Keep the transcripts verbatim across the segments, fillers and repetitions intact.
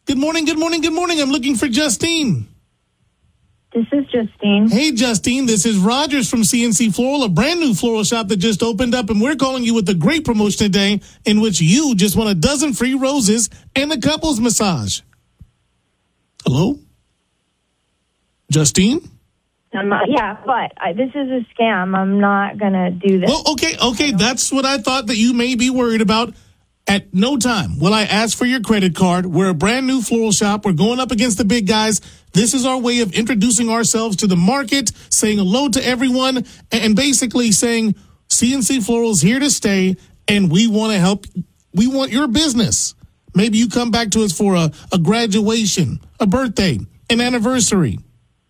Good morning, good morning, good morning. I'm looking for Justine. This is Justine. Hey, Justine, this is Rogers from C N C Floral, a brand new floral shop that just opened up, and we're calling you with a great promotion today in which you just won a dozen free roses and a couples massage. Hello? Justine? I'm not, yeah, but I, this is a scam. I'm not going to do this. Well, okay, okay, that's what I thought that you may be worried about. At no time will I ask for your credit card. We're a brand new floral shop. We're going up against the big guys. This is our way of introducing ourselves to the market, saying hello to everyone, and basically saying C N C Floral is here to stay, and we want to help. We want your business. Maybe you come back to us for a, a graduation, a birthday, an anniversary.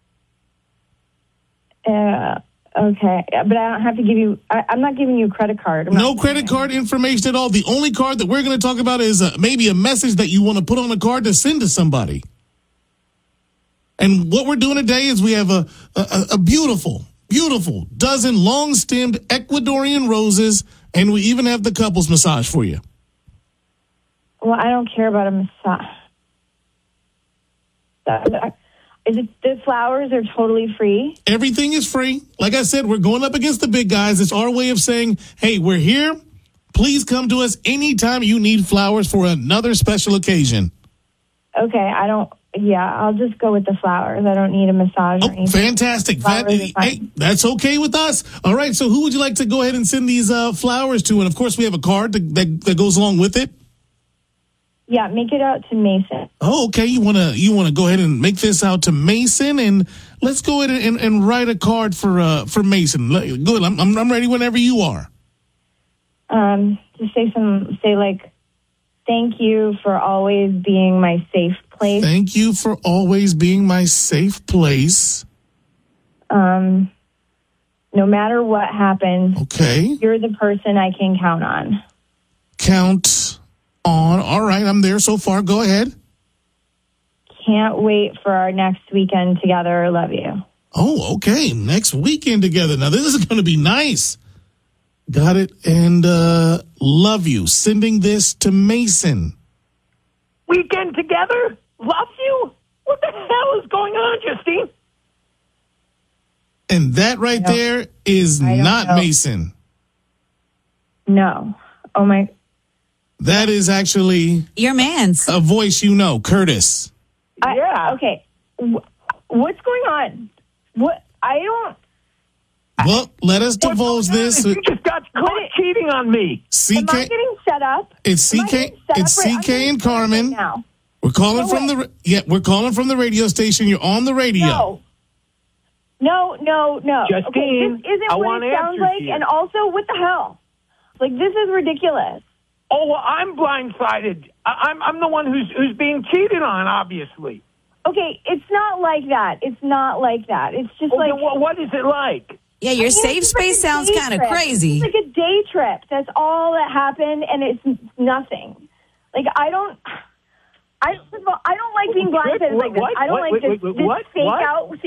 Uh, okay, but I don't have to give you, I, I'm not giving you a credit card. I'm No not credit card information at all. The only card that we're going to talk about is uh, maybe a message that you want to put on a card to send to somebody. And what we're doing today is we have a, a, a beautiful, beautiful dozen long-stemmed Ecuadorian roses, and we even have the couples massage for you. Well, I don't care about a massage. Is it, the flowers are totally free? Everything is free. Like I said, we're going up against the big guys. It's our way of saying, hey, we're here. Please come to us anytime you need flowers for another special occasion. Okay, I don't, yeah, I'll just go with the flowers. I don't need a massage or Oh, anything. fantastic. Fan- hey, that's okay with us. All right, so who would you like to go ahead and send these uh, flowers to? And, of course, we have a card that, that, that goes along with it. Yeah, make it out to Mason. Oh, okay. You want to you want to go ahead and make this out to Mason, and let's go ahead and, and write a card for uh, for Mason. Good. I'm, I'm I'm ready whenever you are. Um, just say some, say like, thank you for always being my safe place. Thank you for always being my safe place. Um, no matter what happens, Okay. you're the person I can count on. Count on. All right, I'm there so far. Go ahead. Can't wait for our next weekend together. Love you. Oh, okay. Next weekend together. Now, this is going to be nice. Got it. And uh, love you. Sending this to Mason. Weekend together? Love you? What the hell is going on, Justine? And that right No. there is I don't not know. Mason. No. Oh my. That is actually Your man's. a voice you know, Curtis. I, Yeah. Okay. Wh- What's going on? What? I don't. Well, let us divulge What's going on this. is You just got caught What? cheating on me. C Am I K, getting set up? it's Am I C K, getting set it's up right- C I'm K getting and set up right Carmen. now. We're calling No from way. the yeah, we're calling from the radio station. You're on the radio. No. No, no, no. okay, Justine, this isn't I what want it sounds answers like, here. and also, what the hell? Like, this is ridiculous. Oh, well, I'm blindsided. I- I'm I'm the one who's who's being cheated on, obviously. Okay, it's not like that. It's not like that. It's just Oh, like... then what, what is it like? Yeah, your I mean, safe it's just like space a sounds day kind of trip. crazy. It's like a day trip. That's all that happened, and it's nothing. Like, I don't... I, first of all, I don't like being What? blindsided like this. What? I don't What? like Wait, this, wait, wait, this what? fake What? out